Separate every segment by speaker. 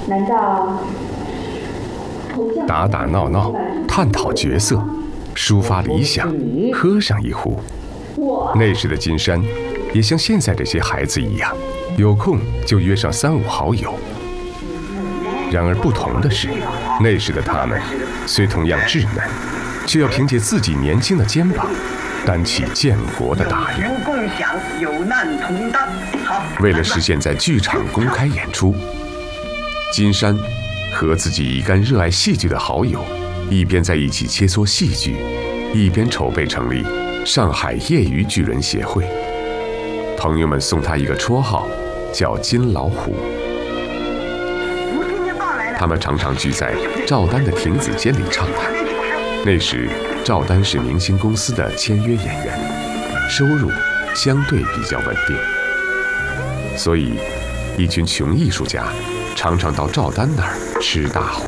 Speaker 1: 难道
Speaker 2: 打打闹闹，探讨角色，抒发理想，喝上一壶。那时的金山，也像现在这些孩子一样，有空就约上3、5好友。然而不同的是，那时的他们虽同样稚嫩，却要凭借自己年轻的肩膀，担起建国的大任。
Speaker 3: 共享，有难同当。
Speaker 2: 为了实现在剧场公开演出，金山和自己一干热爱戏剧的好友，一边在一起切磋戏剧，一边筹备成立上海业余剧人协会。朋友们送他一个绰号，叫金老虎。他们常常聚在赵丹的亭子间里畅谈。那时赵丹是明星公司的签约演员，收入相对比较稳定，所以一群穷艺术家常常到赵丹那儿吃大户。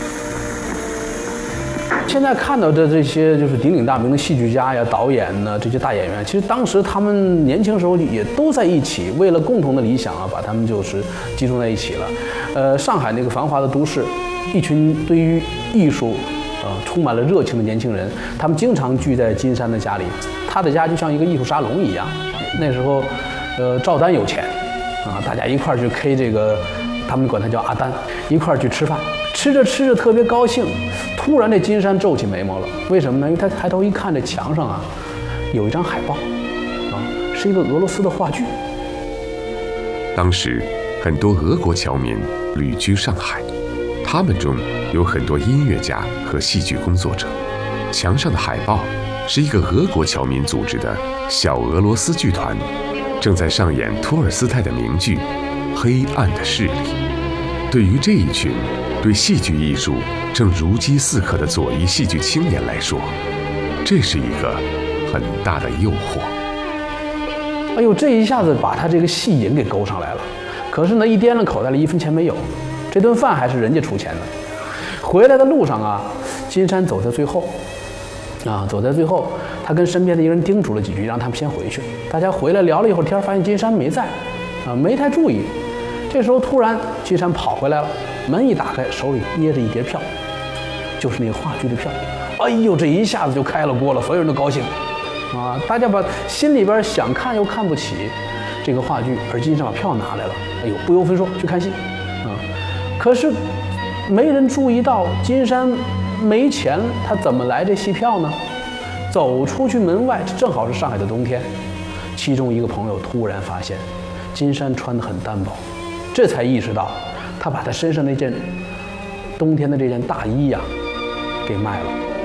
Speaker 4: 现在看到的这些就是鼎鼎大名的戏剧家呀、导演呢，这些大演员，其实当时他们年轻时候也都在一起，为了共同的理想啊，把他们就是集中在一起了。上海那个繁华的都市，一群对于艺术充满了热情的年轻人，他们经常聚在金山的家里，他的家就像一个艺术沙龙一样。那时候，赵丹有钱啊，大家一块儿去 K 这个，他们管他叫阿丹，一块儿去吃饭，吃着吃着特别高兴。突然，这金山皱起眉毛了。为什么呢？因为他抬头一看，这墙上啊，有一张海报，是一个俄罗斯的话剧。
Speaker 2: 当时，很多俄国侨民旅居上海，他们中有很多音乐家和戏剧工作者。墙上的海报是一个俄国侨民组织的小俄罗斯剧团，正在上演托尔斯泰的名剧《黑暗的势力》。对于这一群对戏剧艺术正如饥似渴的左翼戏剧青年来说，这是一个很大的诱惑。
Speaker 4: 哎呦，这一下子把他这个戏瘾给勾上来了。可是呢，一掂量口袋里1分钱没有，这顿饭还是人家出钱的。回来的路上啊，金山走在最后，他跟身边的一个人叮嘱了几句，让他们先回去。大家回来聊了一会儿天，发现金山没在，没太注意。这时候突然金山跑回来了，门一打开，手里捏着一叠票，就是那个话剧的票。哎呦，这一下子就开了锅了，所有人都高兴啊！大家把心里边想看又看不起这个话剧，而金山把票拿来了，哎呦，不由分说去看戏啊！可是没人注意到金山没钱，他怎么来这戏票呢？走出去门外，正好是上海的冬天。其中一个朋友突然发现金山穿得很单薄，这才意识到他把他身上那件冬天的这件大衣呀给卖了。